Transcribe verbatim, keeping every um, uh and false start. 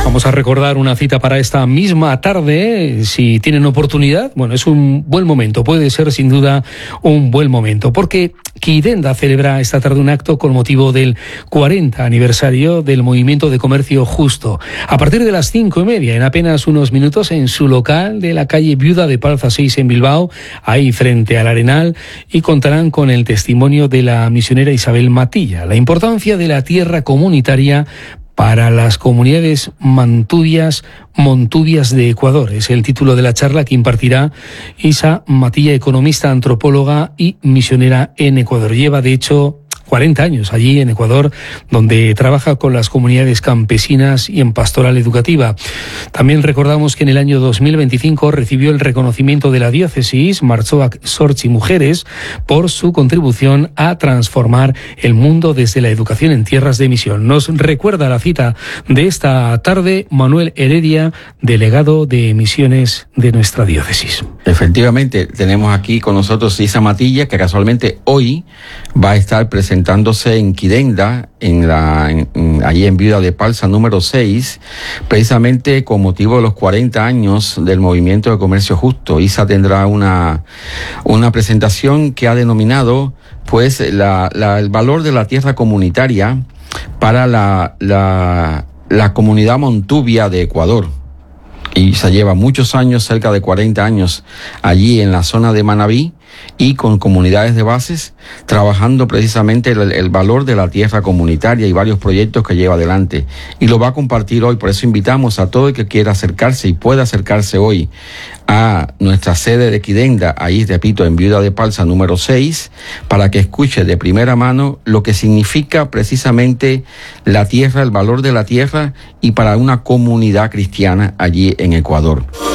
Vamos a recordar una cita para esta misma tarde, si tienen oportunidad. Bueno, es un buen momento, puede ser sin duda un buen momento, porque Kidenda celebra esta tarde un acto con motivo del cuarenta aniversario del Movimiento de Comercio Justo. A partir de las cinco y media, en apenas unos minutos, en su local de la calle Viuda de Palza seis en Bilbao, ahí frente al Arenal, y contarán con el testimonio de la misionera Isabel Matilla. La importancia de la tierra comunitaria para las comunidades mantubias, montubias de Ecuador. Es el título de la charla que impartirá Isa Matilla, economista, antropóloga y misionera en Ecuador. Lleva, de hecho, cuarenta años allí en Ecuador, donde trabaja con las comunidades campesinas y en pastoral educativa. También recordamos que en el año dos mil veinticinco recibió el reconocimiento de la diócesis Martxoak Zortzi Mujeres por su contribución a transformar el mundo desde la educación en tierras de misión. Nos recuerda la cita de esta tarde Manuel Heredia, delegado de misiones de nuestra diócesis. Efectivamente, tenemos aquí con nosotros Isa Matilla, que casualmente hoy va a estar presente presentándose en Kidenda, en la, en, en, allí en Viuda de Palza número seis, precisamente con motivo de los cuarenta años del Movimiento de Comercio Justo. Isa tendrá una, una presentación que ha denominado, pues, la, la, el valor de la tierra comunitaria para la, la, la comunidad montubia de Ecuador. Y se lleva muchos años, cerca de cuarenta años, allí en la zona de Manabí, y con comunidades de bases, trabajando precisamente el, el valor de la tierra comunitaria y varios proyectos que lleva adelante. Y lo va a compartir hoy, por eso invitamos a todo el que quiera acercarse y pueda acercarse hoy a nuestra sede de Kidenda, ahí repito, en Viuda de Palza número seis, para que escuche de primera mano lo que significa precisamente la tierra, el valor de la tierra, y para una comunidad cristiana allí en Ecuador.